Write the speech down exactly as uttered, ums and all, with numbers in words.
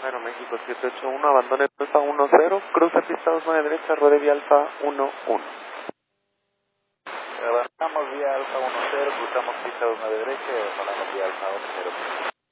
Aeroméxico siete ocho uno, abandone Alfa uno cero, cruce pista dos nueve derecha, ruede vía Alfa uno uno. Avanzamos vía Alfa uno cero, cruzamos pista dos nueve derecha y avanzamos vía Alfa uno cero.